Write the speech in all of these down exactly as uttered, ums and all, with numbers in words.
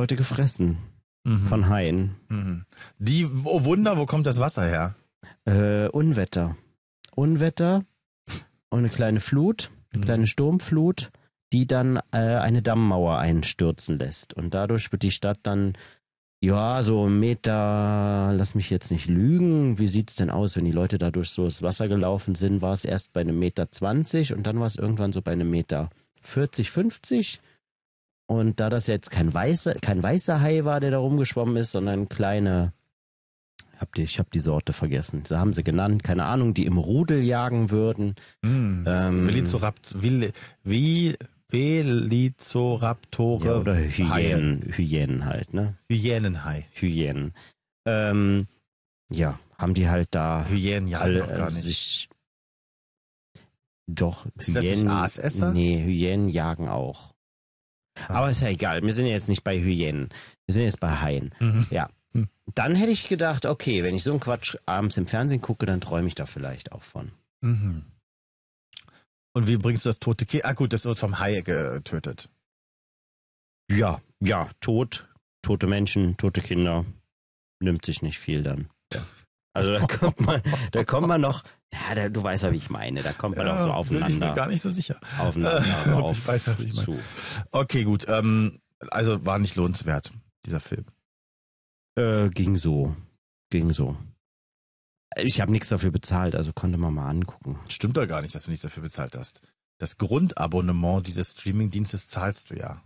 Leute gefressen. Mhm. Von Haien. Mhm. Die, oh Wunder, wo kommt das Wasser her? Äh, Unwetter. Unwetter und eine kleine Flut, eine mhm. kleine Sturmflut, die dann äh, eine Dammmauer einstürzen lässt. Und dadurch wird die Stadt dann, ja, so einen Meter, lass mich jetzt nicht lügen, wie sieht's denn aus, wenn die Leute da durch so das Wasser gelaufen sind, war es erst bei einem Meter zwanzig und dann war es irgendwann so bei einem Meter vierzig, fünfzig. Und da das jetzt kein weißer, kein weißer Hai war, der da rumgeschwommen ist, sondern kleine, hab die, ich habe die Sorte vergessen, so haben sie genannt, keine Ahnung, die im Rudel jagen würden. Mm. Ähm, Velocirapt, Vil, wie Velociraptore. Ja, oder Hyänen, Hyänen halt, ne? Hyänenhai. Hyänen. Ähm, ja, haben die halt da Hyänen jagen alle, noch gar nicht. Sich, doch, ist Hyänen, das nicht Aasesser? Nee, Hyänen jagen auch. Aber ist ja egal, wir sind ja jetzt nicht bei Hyänen, wir sind jetzt bei Haien. Mhm. Ja. Mhm. Dann hätte ich gedacht, okay, wenn ich so einen Quatsch abends im Fernsehen gucke, dann träume ich da vielleicht auch von. Mhm. Und wie bringst du das tote Kind? Ah gut, das wird vom Hai getötet. Ja, ja, tot, tote Menschen, tote Kinder, nimmt sich nicht viel dann. Ja. Also da kommt man, da kommt man noch, ja, da, du weißt ja, wie ich meine, da kommt man ja, auch so aufeinander. Bin ich mir gar nicht so sicher. Aufeinander auf. Ich weiß, was ich meine. Zu. Okay, gut, ähm, also war nicht lohnenswert, dieser Film. Äh, ging so, ging so. Ich habe nichts dafür bezahlt, also konnte man mal angucken. Stimmt doch gar nicht, dass du nichts dafür bezahlt hast. Das Grundabonnement dieses Streamingdienstes zahlst du ja.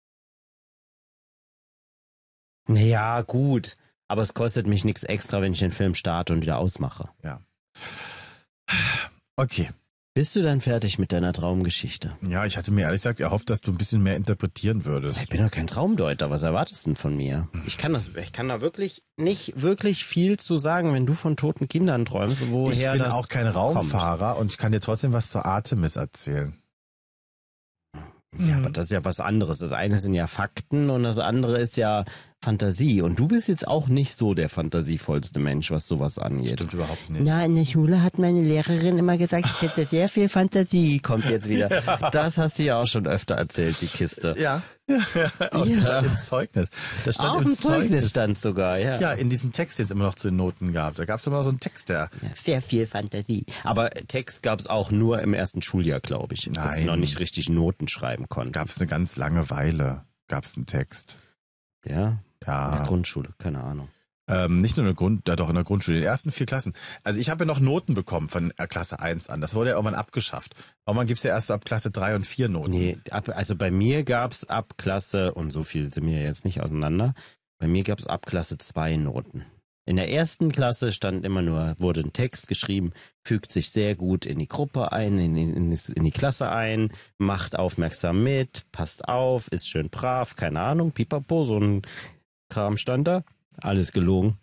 Naja, gut. Aber es kostet mich nichts extra, wenn ich den Film starte und wieder ausmache. Ja. Okay. Bist du dann fertig mit deiner Traumgeschichte? Ja, ich hatte mir ehrlich gesagt erhofft, dass du ein bisschen mehr interpretieren würdest. Ich bin doch kein Traumdeuter. Was erwartest du denn von mir? Ich kann das, ich kann da wirklich nicht wirklich viel zu sagen, wenn du von toten Kindern träumst, woher das Ich bin auch kein Raumfahrer kommt. Und ich kann dir trotzdem was zur Artemis erzählen. Ja, aber das ist ja was anderes. Das eine sind ja Fakten und das andere ist ja Fantasie. Und du bist jetzt auch nicht so der fantasievollste Mensch, was sowas angeht. Stimmt überhaupt nicht. Na, in der Schule hat meine Lehrerin immer gesagt, ich hätte sehr viel Fantasie. Kommt jetzt wieder. Ja. Das hast du ja auch schon öfter erzählt, die Kiste. Ja. Ja, auch ja. Im Zeugnis. Das stand auch im im Zeugnis. Zeugnis stand sogar, ja. Ja, in diesem Text, den es immer noch zu den Noten gab. Da gab es immer noch so einen Text, der... Ja, sehr viel Fantasie. Aber Text gab es auch nur im ersten Schuljahr, glaube ich. Als sie noch nicht richtig Noten schreiben konnten. Gab es eine ganz lange Weile, gab es einen Text. Ja? Ja. In der Grundschule, keine Ahnung. Ähm, nicht nur in der Grund, ja doch in der Grundschule, in den ersten vier Klassen. Also ich habe ja noch Noten bekommen von Klasse eins an. Das wurde ja irgendwann abgeschafft. Irgendwann gibt's ja erst ab Klasse drei und vier Noten. Nee, ab, also bei mir gab's ab Klasse, und so viel sind wir jetzt nicht auseinander, bei mir gab's ab Klasse zwei Noten. In der ersten Klasse stand immer nur, wurde ein Text geschrieben, fügt sich sehr gut in die Gruppe ein, in, in, in die Klasse ein, macht aufmerksam mit, passt auf, ist schön brav, keine Ahnung, pipapo, so ein Kram stand da. Alles gelogen.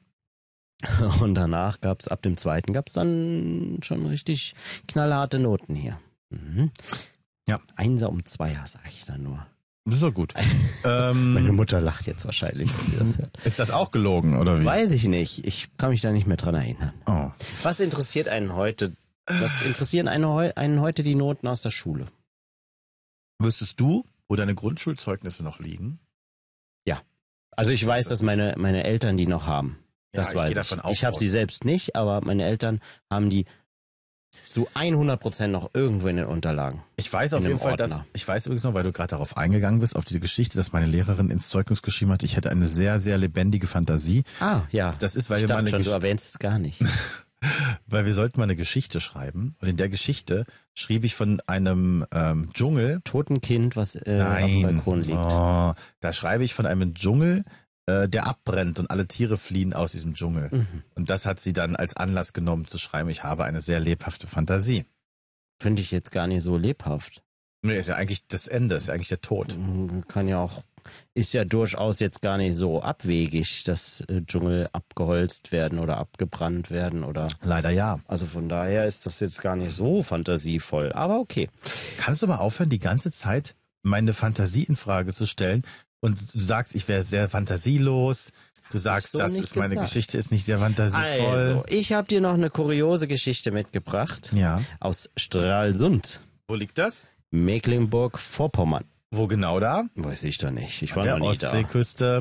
Und danach gab's, ab dem zweiten gab's dann schon richtig knallharte Noten hier. Mhm. Ja. Einser um Zweier, sag ich dann nur. Das ist doch gut. ähm, Meine Mutter lacht jetzt wahrscheinlich, wenn sie das hört. Ist das auch gelogen, oder wie? Weiß ich nicht. Ich kann mich da nicht mehr dran erinnern. Oh. Was interessiert einen heute? Was interessieren einen, einen heute die Noten aus der Schule? Wüsstest du, wo deine Grundschulzeugnisse noch liegen? Ja. Also ich weiß, dass meine, meine Eltern die noch haben. Das ja, ich weiß gehe ich. Davon auch ich habe aus. sie selbst nicht, aber meine Eltern haben die zu hundert Prozent noch irgendwo in den Unterlagen. Ich weiß auf jeden Fall, Ordner. dass, ich weiß übrigens noch, weil du gerade darauf eingegangen bist, auf diese Geschichte, dass meine Lehrerin ins Zeugnis geschrieben hat, ich hätte eine sehr, sehr lebendige Fantasie. Ah, ja. Das ist, weil ich wir dachte mal eine schon, du erwähnst es gar nicht. Weil wir sollten mal eine Geschichte schreiben. Und in der Geschichte schrieb ich von einem ähm, Dschungel. Toten Kind, was äh, Nein. auf dem Balkon liegt. Oh, da schreibe ich von einem Dschungel, äh, der abbrennt und alle Tiere fliehen aus diesem Dschungel. Mhm. Und das hat sie dann als Anlass genommen zu schreiben, ich habe eine sehr lebhafte Fantasie. Finde ich jetzt gar nicht so lebhaft. Nee, ist ja eigentlich das Ende, ist ja eigentlich der Tod. Kann ja auch, ist ja durchaus jetzt gar nicht so abwegig, dass äh, Dschungel abgeholzt werden oder abgebrannt werden oder. Leider ja. Also von daher ist das jetzt gar nicht so fantasievoll, aber okay. Kannst du mal aufhören, die ganze Zeit meine Fantasie in Frage zu stellen und du sagst, ich wäre sehr fantasielos. Du sagst, so das ist meine gesagt. Geschichte ist nicht sehr fantasievoll. Also, ich habe dir noch eine kuriose Geschichte mitgebracht. Ja. Aus Stralsund. Wo liegt das? Mecklenburg-Vorpommern. Wo genau da? Weiß ich doch nicht. Ich war An der noch nie da. Ostseeküste.